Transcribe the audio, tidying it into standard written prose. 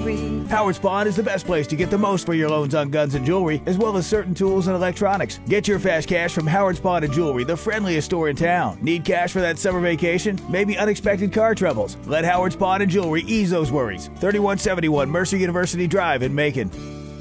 jewelry. Howard Spawn is the best place to get the most for your loans on guns and jewelry, as well as certain tools and electronics. Get your fast cash from Howard Spawn and Jewelry, the friendliest store in town. Need cash for that summer vacation? Maybe unexpected car troubles? Let Howard Spawn and Jewelry ease those worries. 3171 Mercer University Drive in Macon.